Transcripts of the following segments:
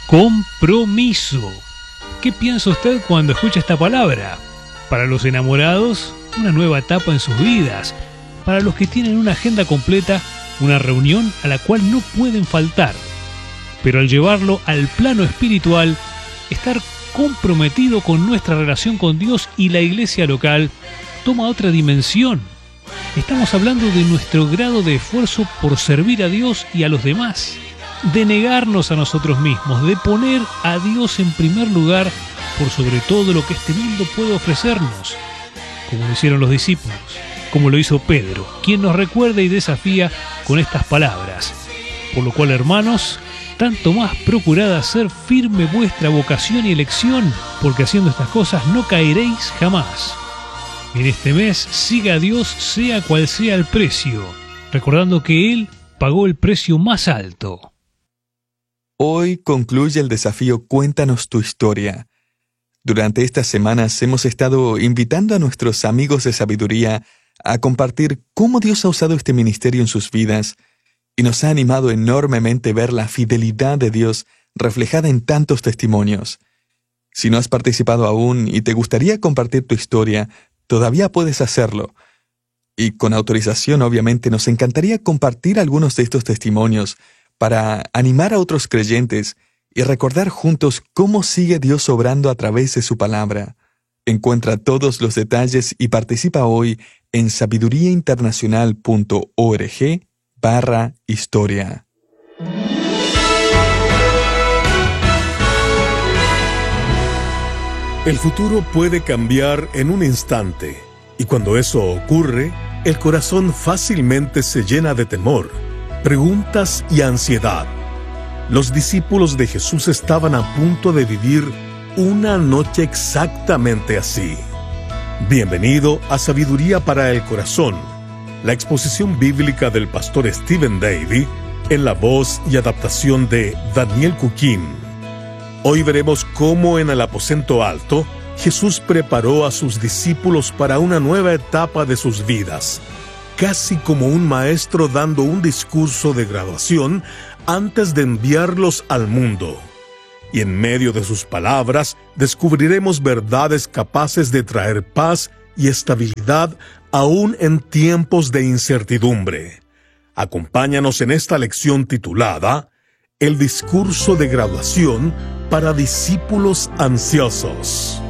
Compromiso. ¿Qué piensa usted cuando escucha esta palabra? Para los enamorados, una nueva etapa en sus vidas. Para los que tienen una agenda completa, una reunión a la cual no pueden faltar. Pero al llevarlo al plano espiritual, estar comprometido con nuestra relación con Dios y la iglesia local toma otra dimensión. Estamos hablando de nuestro grado de esfuerzo por servir a Dios y a los demás, de negarnos a nosotros mismos, de poner a Dios en primer lugar por sobre todo lo que este mundo puede ofrecernos, como lo hicieron los discípulos, como lo hizo Pedro, quien nos recuerda y desafía con estas palabras. Por lo cual, hermanos, tanto más procurad hacer firme vuestra vocación y elección, porque haciendo estas cosas no caeréis jamás. En este mes, siga a Dios sea cual sea el precio, recordando que Él pagó el precio más alto. Hoy concluye el desafío Cuéntanos tu historia. Durante estas semanas hemos estado invitando a nuestros amigos de sabiduría a compartir cómo Dios ha usado este ministerio en sus vidas y nos ha animado enormemente ver la fidelidad de Dios reflejada en tantos testimonios. Si no has participado aún y te gustaría compartir tu historia, todavía puedes hacerlo. Y con autorización, obviamente, nos encantaría compartir algunos de estos testimonios para animar a otros creyentes y recordar juntos cómo sigue Dios obrando a través de su palabra. Encuentra todos los detalles y participa hoy en sabiduriainternacional.org/historia. El futuro puede cambiar en un instante, y cuando eso ocurre, el corazón fácilmente se llena de temor, preguntas y ansiedad. Los discípulos de Jesús estaban a punto de vivir una noche exactamente así. Bienvenido a Sabiduría para el Corazón, la exposición bíblica del pastor Stephen Davey, en la voz y adaptación de Daniel Cuquín. Hoy veremos cómo en el aposento alto, Jesús preparó a sus discípulos para una nueva etapa de sus vidas, casi como un maestro dando un discurso de graduación antes de enviarlos al mundo. Y en medio de sus palabras descubriremos verdades capaces de traer paz y estabilidad aún en tiempos de incertidumbre. Acompáñanos en esta lección titulada El discurso de graduación para discípulos ansiosos.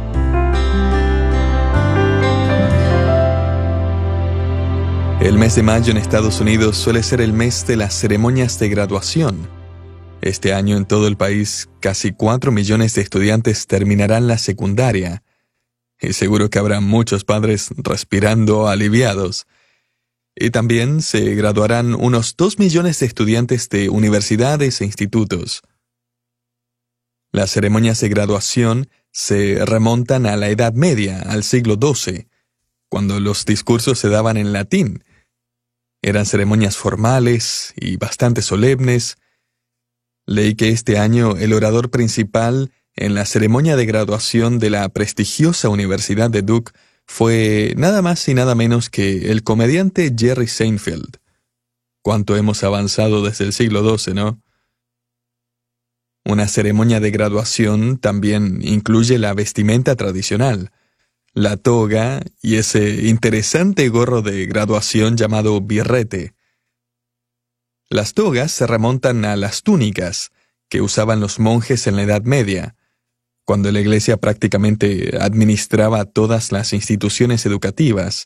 El mes de mayo en Estados Unidos suele ser el mes de las ceremonias de graduación. Este año en todo el país, casi 4 millones de estudiantes terminarán la secundaria. Y seguro que habrá muchos padres respirando aliviados. Y también se graduarán unos 2 millones de estudiantes de universidades e institutos. Las ceremonias de graduación se remontan a la Edad Media, al siglo XII, cuando los discursos se daban en latín. Eran ceremonias formales y bastante solemnes. Leí que este año el orador principal en la ceremonia de graduación de la prestigiosa Universidad de Duke fue nada más y nada menos que el comediante Jerry Seinfeld. Cuánto hemos avanzado desde el siglo XII, ¿no? Una ceremonia de graduación también incluye la vestimenta tradicional, la toga y ese interesante gorro de graduación llamado birrete. Las togas se remontan a las túnicas que usaban los monjes en la Edad Media, cuando la Iglesia prácticamente administraba todas las instituciones educativas.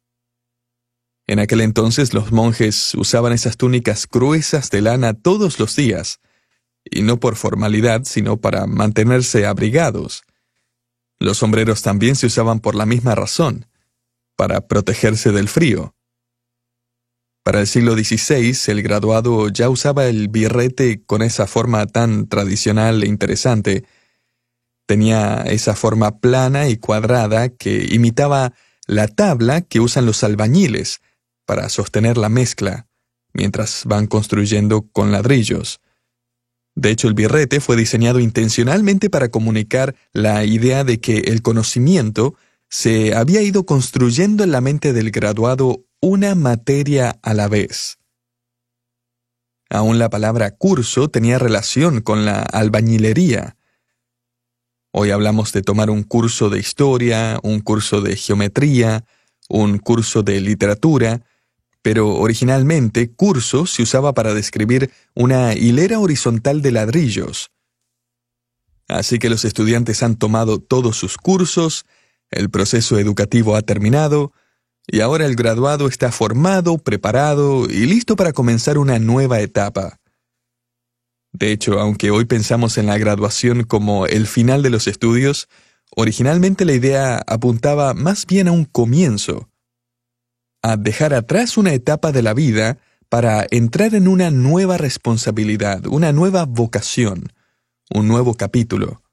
En aquel entonces los monjes usaban esas túnicas gruesas de lana todos los días, y no por formalidad, sino para mantenerse abrigados. Los sombreros también se usaban por la misma razón, para protegerse del frío. Para el siglo XVI, el graduado ya usaba el birrete con esa forma tan tradicional e interesante. Tenía esa forma plana y cuadrada que imitaba la tabla que usan los albañiles para sostener la mezcla, mientras van construyendo con ladrillos. De hecho, el birrete fue diseñado intencionalmente para comunicar la idea de que el conocimiento se había ido construyendo en la mente del graduado una materia a la vez. Aún la palabra curso tenía relación con la albañilería. Hoy hablamos de tomar un curso de historia, un curso de geometría, un curso de literatura, pero originalmente curso se usaba para describir una hilera horizontal de ladrillos. Así que los estudiantes han tomado todos sus cursos, el proceso educativo ha terminado, y ahora el graduado está formado, preparado y listo para comenzar una nueva etapa. De hecho, aunque hoy pensamos en la graduación como el final de los estudios, originalmente la idea apuntaba más bien a un comienzo, a dejar atrás una etapa de la vida para entrar en una nueva responsabilidad, una nueva vocación, un nuevo capítulo.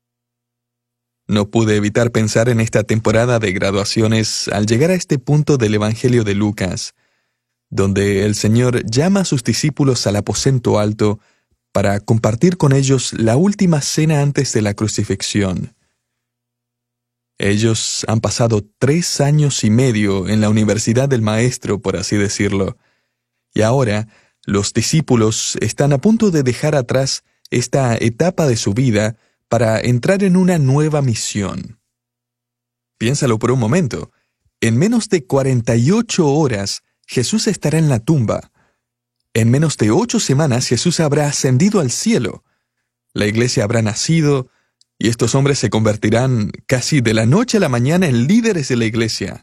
No pude evitar pensar en esta temporada de graduaciones al llegar a este punto del Evangelio de Lucas, donde el Señor llama a sus discípulos al aposento alto para compartir con ellos la última cena antes de la crucifixión. Ellos han pasado 3 años y medio en la universidad del Maestro, por así decirlo, y ahora los discípulos están a punto de dejar atrás esta etapa de su vida para entrar en una nueva misión. Piénsalo por un momento. En menos de 48 horas, Jesús estará en la tumba. En menos de 8 semanas, Jesús habrá ascendido al cielo. La iglesia habrá nacido, y estos hombres se convertirán casi de la noche a la mañana en líderes de la iglesia.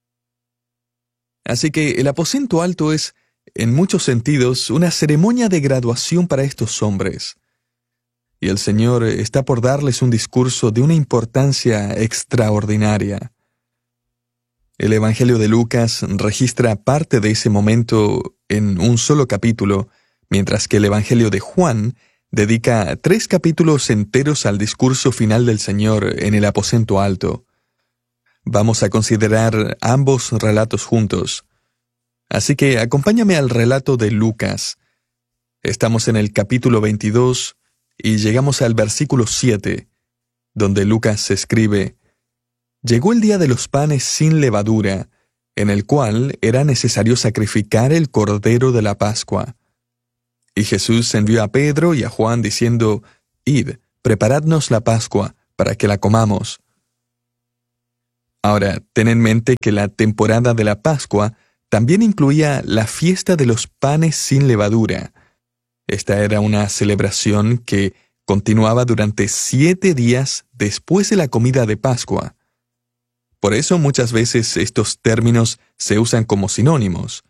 Así que el aposento alto es, en muchos sentidos, una ceremonia de graduación para estos hombres. Y el Señor está por darles un discurso de una importancia extraordinaria. El Evangelio de Lucas registra parte de ese momento en un solo capítulo, mientras que el Evangelio de Juan dedica 3 capítulos enteros al discurso final del Señor en el aposento alto. Vamos a considerar ambos relatos juntos. Así que acompáñame al relato de Lucas. Estamos en el capítulo 22 y llegamos al versículo 7, donde Lucas escribe: «Llegó el día de los panes sin levadura, en el cual era necesario sacrificar el cordero de la Pascua. Y Jesús envió a Pedro y a Juan diciendo: Id, preparadnos la Pascua, para que la comamos». Ahora, ten en mente que la temporada de la Pascua también incluía la fiesta de los panes sin levadura. Esta era una celebración que continuaba durante 7 días después de la comida de Pascua. Por eso muchas veces estos términos se usan como sinónimos.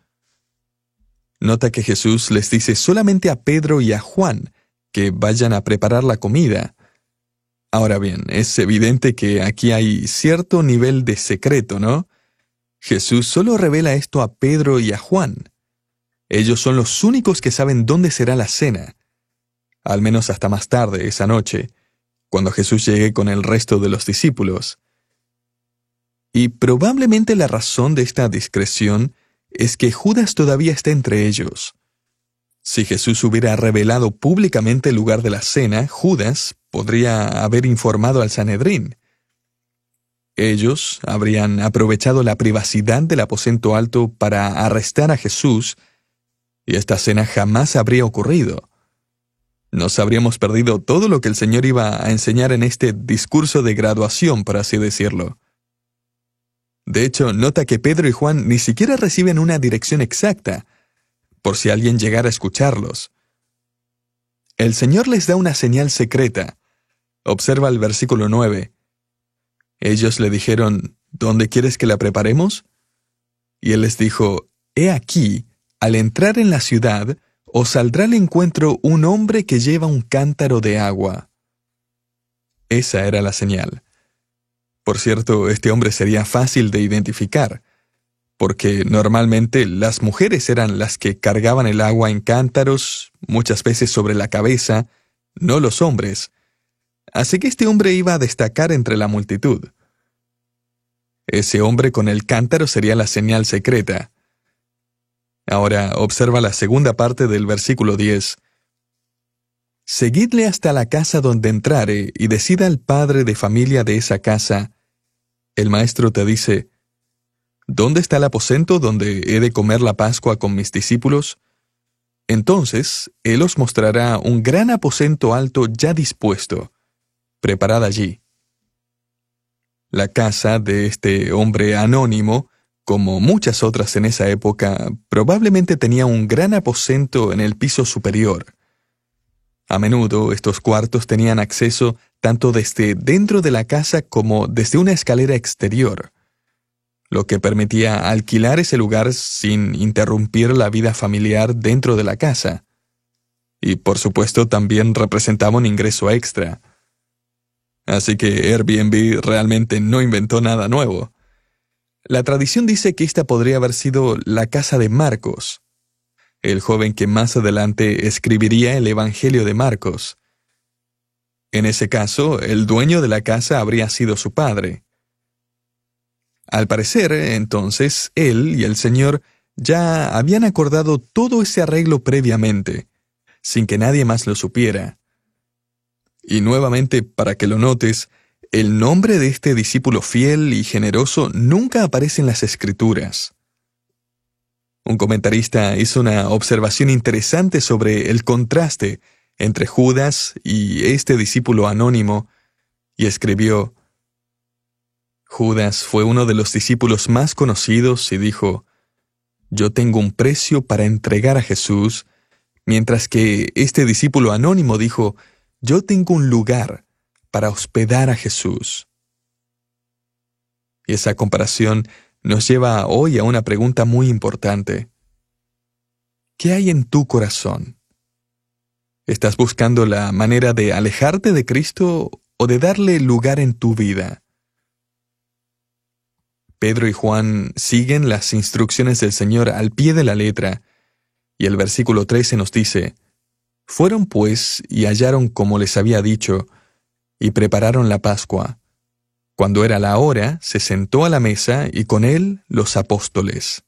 Nota que Jesús les dice solamente a Pedro y a Juan que vayan a preparar la comida. Ahora bien, es evidente que aquí hay cierto nivel de secreto, ¿no? Jesús solo revela esto a Pedro y a Juan. Ellos son los únicos que saben dónde será la cena, al menos hasta más tarde esa noche, cuando Jesús llegue con el resto de los discípulos. Y probablemente la razón de esta discreción es que Judas todavía está entre ellos. Si Jesús hubiera revelado públicamente el lugar de la cena, Judas podría haber informado al Sanedrín. Ellos habrían aprovechado la privacidad del aposento alto para arrestar a Jesús, y esta cena jamás habría ocurrido. Nos habríamos perdido todo lo que el Señor iba a enseñar en este discurso de graduación, por así decirlo. De hecho, nota que Pedro y Juan ni siquiera reciben una dirección exacta, por si alguien llegara a escucharlos. El Señor les da una señal secreta. Observa el versículo 9. Ellos le dijeron: ¿Dónde quieres que la preparemos? Y él les dijo: He aquí, al entrar en la ciudad, os saldrá al encuentro un hombre que lleva un cántaro de agua. Esa era la señal. Por cierto, este hombre sería fácil de identificar, porque normalmente las mujeres eran las que cargaban el agua en cántaros, muchas veces sobre la cabeza, no los hombres. Así que este hombre iba a destacar entre la multitud. Ese hombre con el cántaro sería la señal secreta. Ahora observa la segunda parte del versículo 10. Seguidle hasta la casa donde entrare y decida al padre de familia de esa casa: el maestro te dice: ¿Dónde está el aposento donde he de comer la Pascua con mis discípulos? Entonces, Él os mostrará un gran aposento alto ya dispuesto, preparad allí. La casa de este hombre anónimo, como muchas otras en esa época, probablemente tenía un gran aposento en el piso superior. A menudo estos cuartos tenían acceso tanto desde dentro de la casa como desde una escalera exterior, lo que permitía alquilar ese lugar sin interrumpir la vida familiar dentro de la casa. Y por supuesto también representaba un ingreso extra. Así que Airbnb realmente no inventó nada nuevo. La tradición dice que esta podría haber sido la casa de Marcos, el joven que más adelante escribiría el Evangelio de Marcos. En ese caso, el dueño de la casa habría sido su padre. Al parecer, entonces, él y el Señor ya habían acordado todo ese arreglo previamente, sin que nadie más lo supiera. Y nuevamente, para que lo notes, el nombre de este discípulo fiel y generoso nunca aparece en las Escrituras. Un comentarista hizo una observación interesante sobre el contraste entre Judas y este discípulo anónimo, y escribió: Judas fue uno de los discípulos más conocidos y dijo: «Yo tengo un precio para entregar a Jesús», mientras que este discípulo anónimo dijo: «Yo tengo un lugar para hospedar a Jesús». Y esa comparación nos lleva hoy a una pregunta muy importante. ¿Qué hay en tu corazón? ¿Estás buscando la manera de alejarte de Cristo o de darle lugar en tu vida? Pedro y Juan siguen las instrucciones del Señor al pie de la letra, y el versículo 13 nos dice: «Fueron pues y hallaron como les había dicho, y prepararon la Pascua. Cuando era la hora, se sentó a la mesa y con él los apóstoles».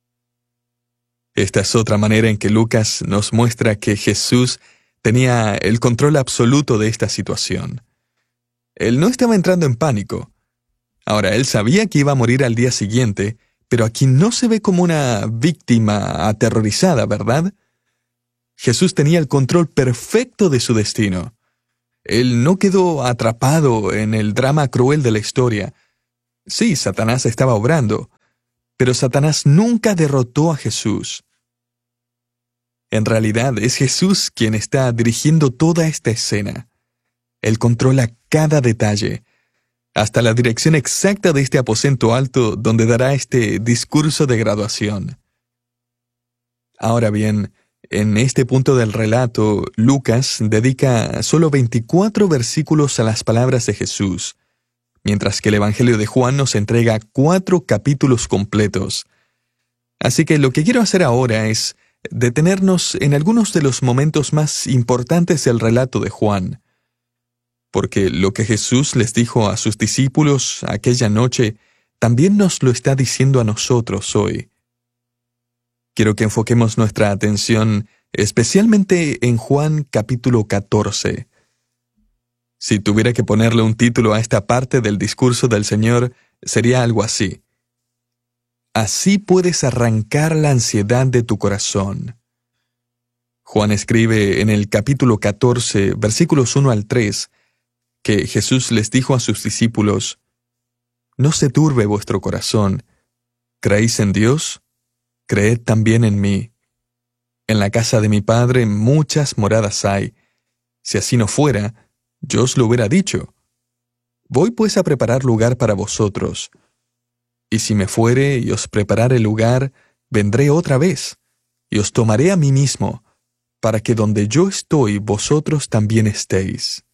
Esta es otra manera en que Lucas nos muestra que Jesús tenía el control absoluto de esta situación. Él no estaba entrando en pánico. Ahora, él sabía que iba a morir al día siguiente, pero aquí no se ve como una víctima aterrorizada, ¿verdad? Jesús tenía el control perfecto de su destino. Él no quedó atrapado en el drama cruel de la historia. Sí, Satanás estaba obrando, pero Satanás nunca derrotó a Jesús. En realidad, es Jesús quien está dirigiendo toda esta escena. Él controla cada detalle, hasta la dirección exacta de este aposento alto donde dará este discurso de graduación. Ahora bien, en este punto del relato, Lucas dedica solo 24 versículos a las palabras de Jesús, mientras que el Evangelio de Juan nos entrega 4 capítulos completos. Así que lo que quiero hacer ahora es detenernos en algunos de los momentos más importantes del relato de Juan, porque lo que Jesús les dijo a sus discípulos aquella noche también nos lo está diciendo a nosotros hoy. Quiero que enfoquemos nuestra atención especialmente en Juan capítulo 14. Si tuviera que ponerle un título a esta parte del discurso del Señor, sería algo así: Así puedes arrancar la ansiedad de tu corazón. Juan escribe en el capítulo 14, versículos 1 al 3, que Jesús les dijo a sus discípulos: «No se turbe vuestro corazón. ¿Creéis en Dios? Creed también en mí. En la casa de mi Padre muchas moradas hay. Si así no fuera, yo os lo hubiera dicho. Voy pues a preparar lugar para vosotros. Y si me fuere y os preparare lugar, vendré otra vez, y os tomaré a mí mismo, para que donde yo estoy vosotros también estéis».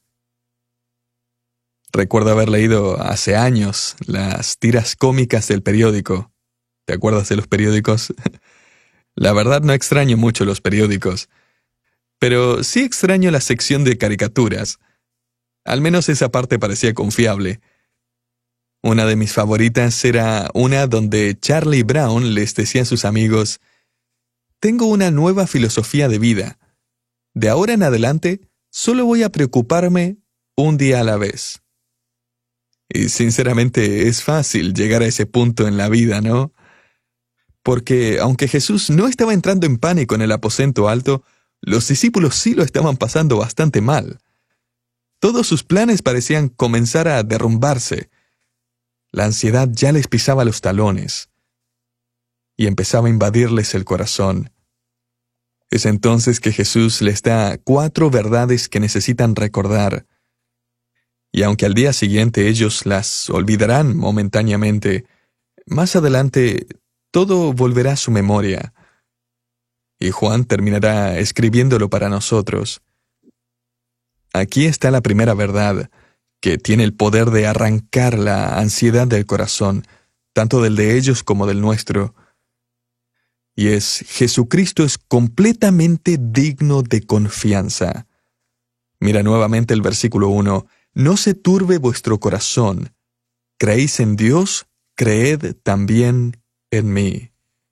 Recuerdo haber leído hace años las tiras cómicas del periódico. ¿Te acuerdas de los periódicos? La verdad no extraño mucho los periódicos, pero sí extraño la sección de caricaturas. Al menos esa parte parecía confiable. Una de mis favoritas era una donde Charlie Brown les decía a sus amigos: «Tengo una nueva filosofía de vida. De ahora en adelante, solo voy a preocuparme un día a la vez». Y sinceramente es fácil llegar a ese punto en la vida, ¿no? porque aunque Jesús no estaba entrando en pánico en el aposento alto, los discípulos sí lo estaban pasando bastante mal. Todos sus planes parecían comenzar a derrumbarse. La ansiedad ya les pisaba los talones y empezaba a invadirles el corazón. Es entonces que Jesús les da 4 verdades que necesitan recordar. Y aunque al día siguiente ellos las olvidarán momentáneamente, más adelante todo volverá a su memoria. Y Juan terminará escribiéndolo para nosotros. Aquí está la primera verdad, que tiene el poder de arrancar la ansiedad del corazón, tanto del de ellos como del nuestro. Y es: Jesucristo es completamente digno de confianza. Mira nuevamente el versículo 1. No se turbe vuestro corazón. ¿Creéis en Dios? Creed también en mí.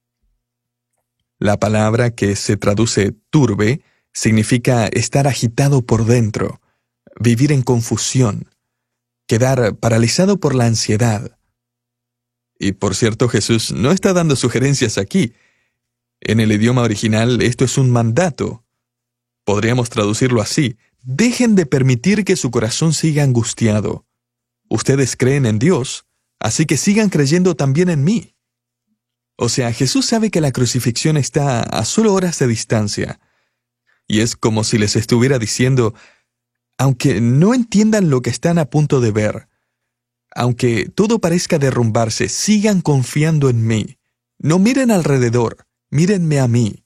La palabra que se traduce turbe significa estar agitado por dentro, vivir en confusión, quedar paralizado por la ansiedad. Y por cierto, Jesús no está dando sugerencias aquí. En el idioma original esto es un mandato. Podríamos traducirlo así: dejen de permitir que su corazón siga angustiado. Ustedes creen en Dios, así que sigan creyendo también en mí. O sea, Jesús sabe que la crucifixión está a solo horas de distancia. Y es como si les estuviera diciendo: aunque no entiendan lo que están a punto de ver, aunque todo parezca derrumbarse, sigan confiando en mí. No miren alrededor, mírenme a mí.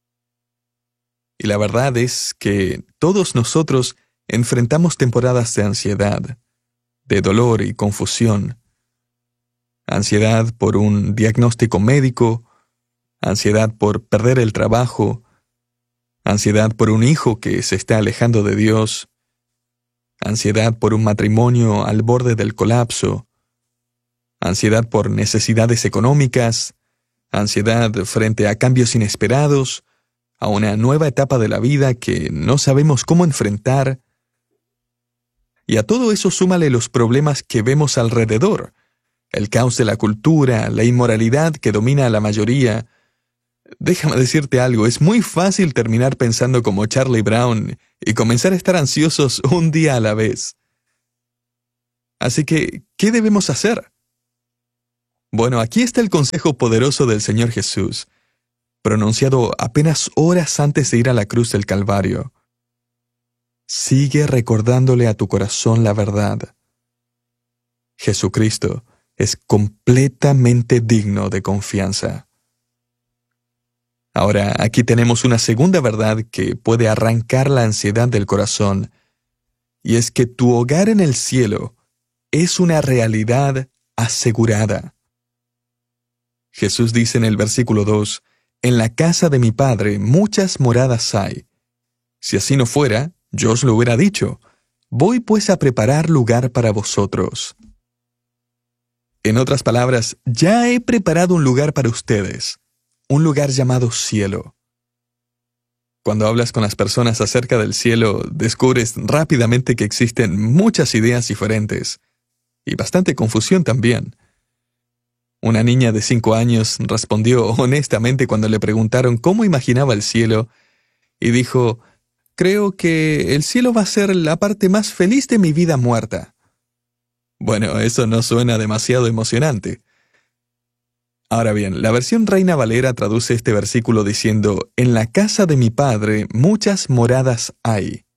Y la verdad es que todos nosotros enfrentamos temporadas de ansiedad, de dolor y confusión. Ansiedad por un diagnóstico médico, ansiedad por perder el trabajo, ansiedad por un hijo que se está alejando de Dios, ansiedad por un matrimonio al borde del colapso, ansiedad por necesidades económicas, ansiedad frente a cambios inesperados, a una nueva etapa de la vida que no sabemos cómo enfrentar. Y a todo eso súmale los problemas que vemos alrededor, el caos de la cultura, la inmoralidad que domina a la mayoría. Déjame decirte algo, es muy fácil terminar pensando como Charlie Brown y comenzar a estar ansiosos un día a la vez. Así que, ¿qué debemos hacer? Bueno, aquí está el consejo poderoso del Señor Jesús, pronunciado apenas horas antes de ir a la cruz del Calvario. Sigue recordándole a tu corazón la verdad. Jesucristo es completamente digno de confianza. Ahora, aquí tenemos una segunda verdad que puede arrancar la ansiedad del corazón, y es que tu hogar en el cielo es una realidad asegurada. Jesús dice en el versículo 2, «En la casa de mi Padre muchas moradas hay. Si así no fuera, yo os lo hubiera dicho. Voy pues a preparar lugar para vosotros». En otras palabras, ya he preparado un lugar para ustedes, un lugar llamado cielo. Cuando hablas con las personas acerca del cielo, descubres rápidamente que existen muchas ideas diferentes, y bastante confusión también. Una niña de 5 años respondió honestamente cuando le preguntaron cómo imaginaba el cielo, y dijo: «Creo que el cielo va a ser la parte más feliz de mi vida muerta». Bueno, eso no suena demasiado emocionante. Ahora bien, la versión Reina Valera traduce este versículo diciendo: «En la casa de mi Padre muchas moradas hay».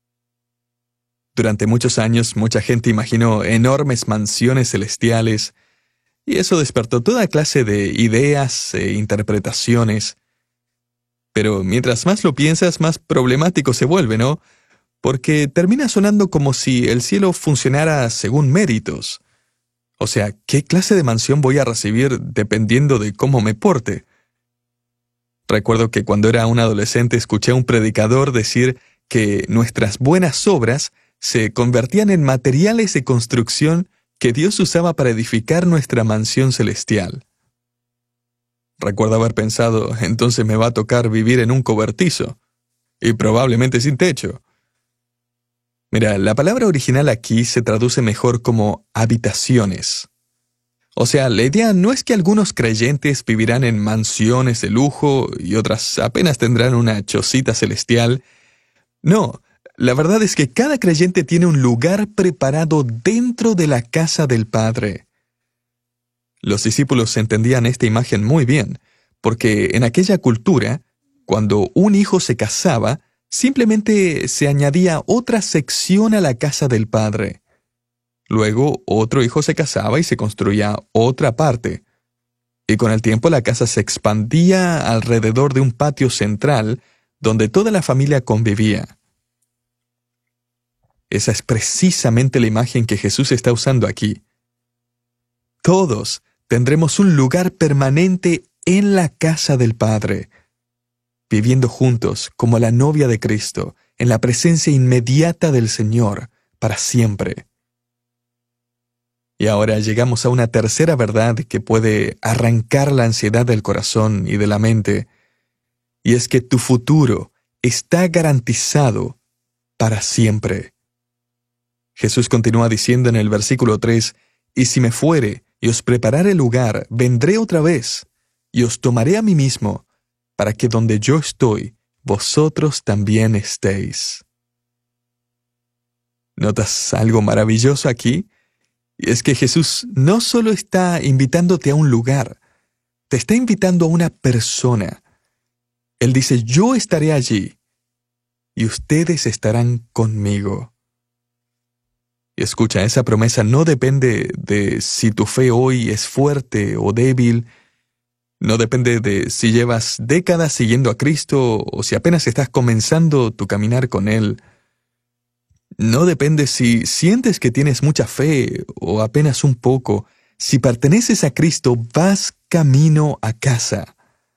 Durante muchos años, mucha gente imaginó enormes mansiones celestiales, y eso despertó toda clase de ideas e interpretaciones. Pero mientras más lo piensas, más problemático se vuelve, ¿no? Porque termina sonando como si el cielo funcionara según méritos. O sea, ¿qué clase de mansión voy a recibir dependiendo de cómo me porte? Recuerdo que cuando era un adolescente escuché a un predicador decir que nuestras buenas obras se convertían en materiales de construcción que Dios usaba para edificar nuestra mansión celestial. Recuerdo haber pensado, entonces me va a tocar vivir en un cobertizo, y probablemente sin techo. Mira, la palabra original aquí se traduce mejor como habitaciones. O sea, la idea no es que algunos creyentes vivirán en mansiones de lujo y otras apenas tendrán una chocita celestial. No, la verdad es que cada creyente tiene un lugar preparado dentro de la casa del Padre. Los discípulos entendían esta imagen muy bien, porque en aquella cultura, cuando un hijo se casaba, simplemente se añadía otra sección a la casa del Padre. Luego, otro hijo se casaba y se construía otra parte. Y con el tiempo la casa se expandía alrededor de un patio central donde toda la familia convivía. Esa es precisamente la imagen que Jesús está usando aquí. Todos tendremos un lugar permanente en la casa del Padre, viviendo juntos como la novia de Cristo, en la presencia inmediata del Señor, para siempre. Y ahora llegamos a una tercera verdad que puede arrancar la ansiedad del corazón y de la mente, y es que tu futuro está garantizado para siempre. Jesús continúa diciendo en el versículo 3, «Y si me fuere y os preparare lugar, vendré otra vez, y os tomaré a mí mismo, para que donde yo estoy, vosotros también estéis». ¿Notas algo maravilloso aquí? Y es que Jesús no solo está invitándote a un lugar, te está invitando a una persona. Él dice, yo estaré allí, y ustedes estarán conmigo. Y escucha, esa promesa no depende de si tu fe hoy es fuerte o débil, no depende de si llevas décadas siguiendo a Cristo o si apenas estás comenzando tu caminar con Él. No depende si sientes que tienes mucha fe o apenas un poco. Si perteneces a Cristo, vas camino a casa.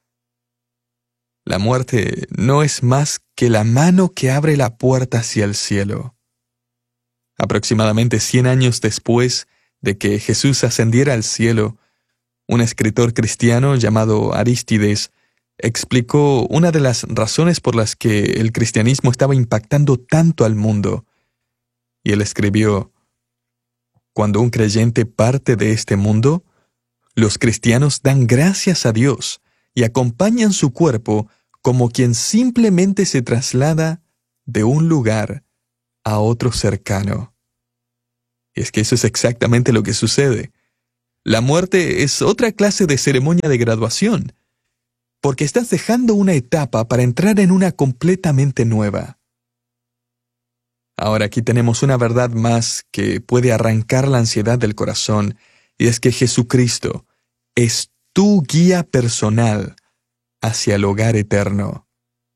La muerte no es más que la mano que abre la puerta hacia el cielo. Aproximadamente 100 años después de que Jesús ascendiera al cielo, un escritor cristiano llamado Arístides explicó una de las razones por las que el cristianismo estaba impactando tanto al mundo. Y él escribió, «Cuando un creyente parte de este mundo, los cristianos dan gracias a Dios y acompañan su cuerpo como quien simplemente se traslada de un lugar a otro cercano». Y es que eso es exactamente lo que sucede. La muerte es otra clase de ceremonia de graduación, porque estás dejando una etapa para entrar en una completamente nueva. Ahora aquí tenemos una verdad más que puede arrancar la ansiedad del corazón, y es que Jesucristo es tu guía personal hacia el hogar eterno.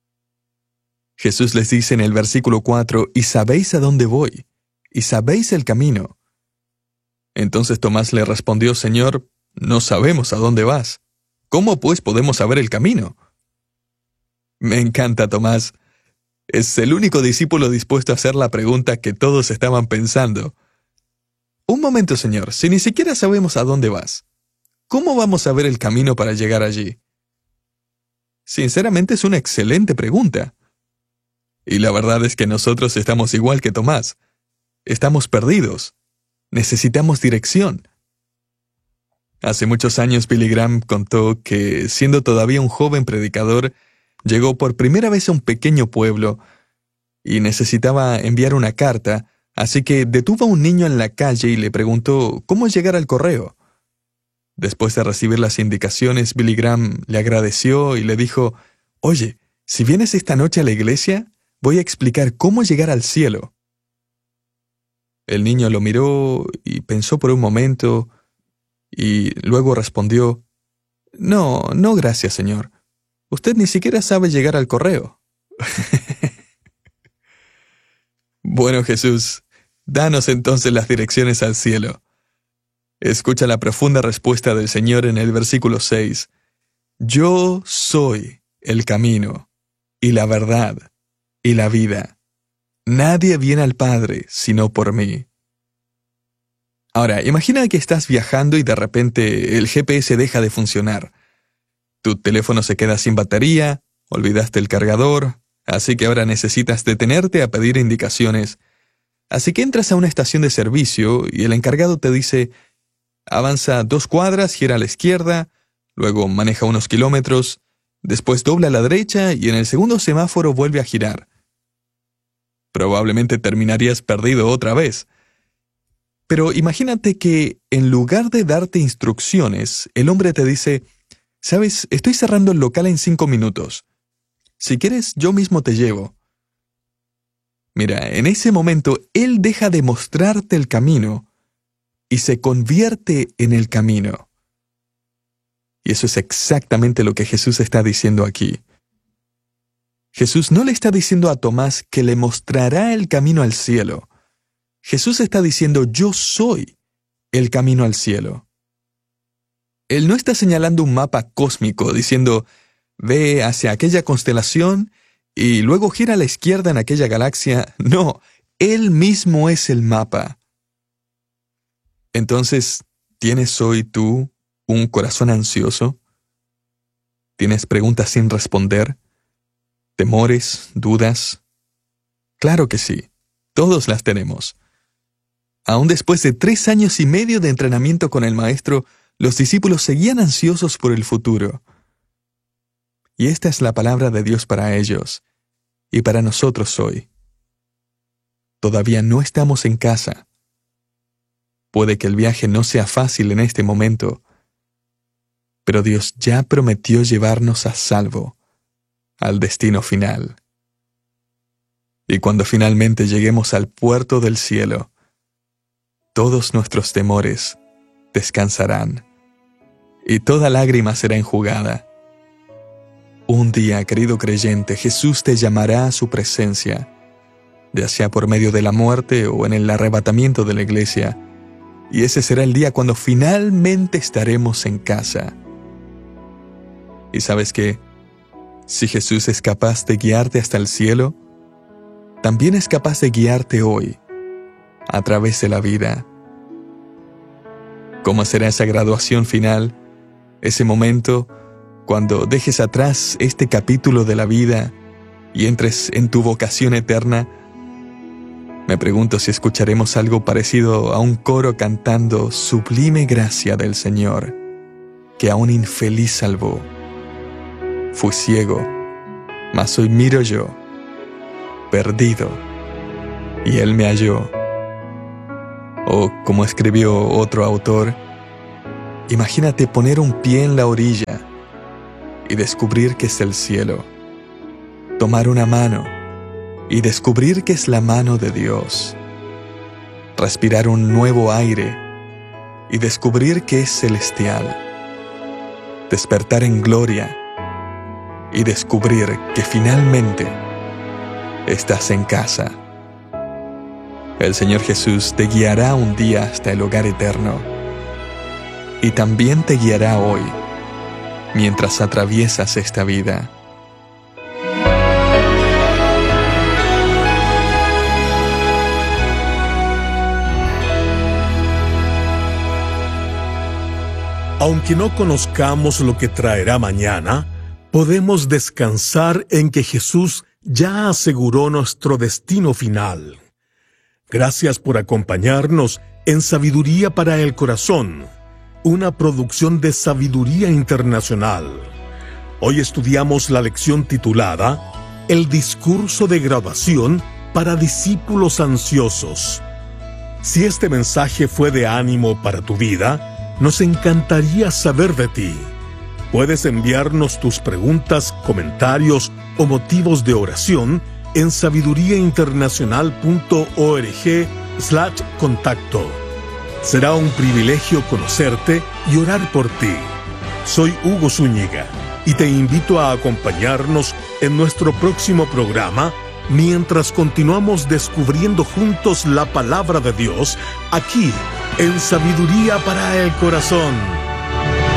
Jesús les dice en el versículo 4, «Y sabéis a dónde voy, y sabéis el camino». Entonces Tomás le respondió, «Señor, no sabemos a dónde vas. ¿Cómo pues podemos saber el camino?» Me encanta Tomás. Es el único discípulo dispuesto a hacer la pregunta que todos estaban pensando. Un momento, Señor, si ni siquiera sabemos a dónde vas, ¿cómo vamos a ver el camino para llegar allí? Sinceramente es una excelente pregunta. Y la verdad es que nosotros estamos igual que Tomás. Estamos perdidos. Necesitamos dirección. Hace muchos años Billy Graham contó que, siendo todavía un joven predicador, llegó por primera vez a un pequeño pueblo y necesitaba enviar una carta, así que detuvo a un niño en la calle y le preguntó cómo llegar al correo. Después de recibir las indicaciones, Billy Graham le agradeció y le dijo, «Oye, si vienes esta noche a la iglesia, voy a explicar cómo llegar al cielo». El niño lo miró y pensó por un momento y luego respondió, «No, gracias, señor. Usted ni siquiera sabe llegar al correo». Bueno, Jesús, danos entonces las direcciones al cielo. Escucha la profunda respuesta del Señor en el versículo 6. «Yo soy el camino, y la verdad, y la vida. Nadie viene al Padre sino por mí». Ahora, imagina que estás viajando y de repente el GPS deja de funcionar. Tu teléfono se queda sin batería, olvidaste el cargador, así que ahora necesitas detenerte a pedir indicaciones. Así que entras a una estación de servicio y el encargado te dice, Avanza 2 cuadras, gira a la izquierda, luego maneja unos kilómetros, después dobla a la derecha y en el segundo semáforo vuelve a girar. Probablemente terminarías perdido otra vez. Pero imagínate que en lugar de darte instrucciones, el hombre te dice: «Sabes, estoy cerrando el local en 5 minutos. Si quieres, yo mismo te llevo». Mira, en ese momento, él deja de mostrarte el camino y se convierte en el camino. Y eso es exactamente lo que Jesús está diciendo aquí. Jesús no le está diciendo a Tomás que le mostrará el camino al cielo. Jesús está diciendo: yo soy el camino al cielo. Él no está señalando un mapa cósmico diciendo: ve hacia aquella constelación y luego gira a la izquierda en aquella galaxia. No, Él mismo es el mapa. Entonces, ¿tienes hoy tú un corazón ansioso? ¿Tienes preguntas sin responder? ¿Temores? ¿Dudas? Claro que sí, todos las tenemos. Aún después de 3 años y medio de entrenamiento con el Maestro, los discípulos seguían ansiosos por el futuro. Y esta es la palabra de Dios para ellos y para nosotros hoy. Todavía no estamos en casa. Puede que el viaje no sea fácil en este momento, pero Dios ya prometió llevarnos a salvo al destino final. Y cuando finalmente lleguemos al puerto del cielo, todos nuestros temores descansarán y toda lágrima será enjugada. Un día, querido creyente, Jesús te llamará a su presencia, ya sea por medio de la muerte o en el arrebatamiento de la iglesia, y ese será el día cuando finalmente estaremos en casa. ¿Y sabes qué? Si Jesús es capaz de guiarte hasta el cielo, también es capaz de guiarte hoy, a través de la vida. ¿Cómo será esa graduación final? Ese momento cuando dejes atrás este capítulo de la vida y entres en tu vocación eterna. Me pregunto si escucharemos algo parecido a un coro cantando: «Sublime gracia del Señor, que a un infeliz salvó. Fui ciego, mas hoy miro yo, perdido, y Él me halló». O como escribió otro autor: imagínate poner un pie en la orilla y descubrir que es el cielo, tomar una mano y descubrir que es la mano de Dios, respirar un nuevo aire y descubrir que es celestial, despertar en gloria y descubrir que finalmente estás en casa. El Señor Jesús te guiará un día hasta el hogar eterno y también te guiará hoy mientras atraviesas esta vida. Aunque no conozcamos lo que traerá mañana, podemos descansar en que Jesús ya aseguró nuestro destino final. Gracias por acompañarnos en Sabiduría para el Corazón, una producción de Sabiduría Internacional. Hoy estudiamos la lección titulada El discurso de graduación para discípulos ansiosos. Si este mensaje fue de ánimo para tu vida, nos encantaría saber de ti. Puedes enviarnos tus preguntas, comentarios o motivos de oración en sabiduriainternacional.org/contacto. Será un privilegio conocerte y orar por ti. Soy Hugo Zúñiga y te invito a acompañarnos en nuestro próximo programa mientras continuamos descubriendo juntos la palabra de Dios aquí en Sabiduría para el Corazón.